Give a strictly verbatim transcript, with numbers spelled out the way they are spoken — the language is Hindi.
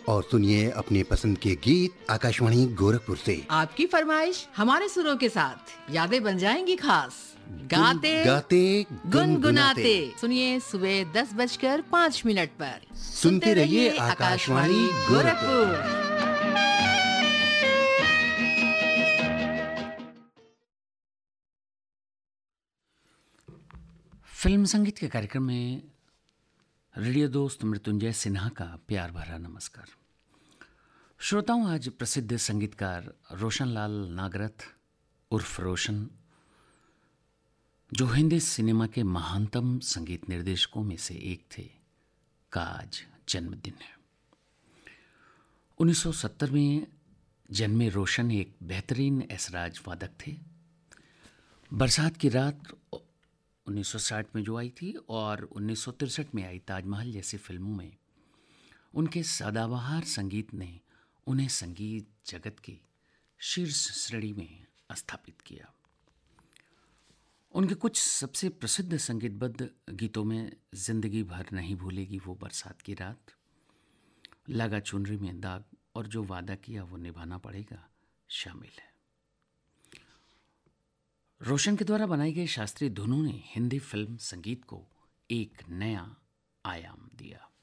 और सुनिए अपने पसंद के गीत आकाशवाणी गोरखपुर से। आपकी फरमाइश हमारे सुरों के साथ यादें बन जाएंगी खास। गाते गाते गुनगुनाते सुनिए सुबह दस बजकर पाँच मिनट पर। सुनते रहिए आकाशवाणी गोरखपुर। फिल्म संगीत के कार्यक्रम में रेडियो दोस्त मृत्युंजय सिन्हा का प्यार भरा नमस्कार। श्रोताओं, आज प्रसिद्ध संगीतकार रोशनलाल नागरथ उर्फ रोशन, जो हिंदी सिनेमा के महानतम संगीत निर्देशकों में से एक थे, का आज जन्मदिन है। उन्नीस सौ सत्तर में जन्मे रोशन एक बेहतरीन एसराज वादक थे। बरसात की रात उन्नीस सौ साठ में जो आई थी और उन्नीस सौ तिरसठ में आई ताजमहल जैसी फिल्मों में उनके सदाबहार संगीत ने उन्हें संगीत जगत की शीर्ष श्रेणी में स्थापित किया। उनके कुछ सबसे प्रसिद्ध संगीतबद्ध गीतों में जिंदगी भर नहीं भूलेगी वो बरसात की रात, लगा चुनरी में दाग और जो वादा किया वो निभाना पड़ेगा शामिल है। रोशन के द्वारा बनाई गई शास्त्रीय धुनों ने हिंदी फिल्म संगीत को एक नया आयाम दिया।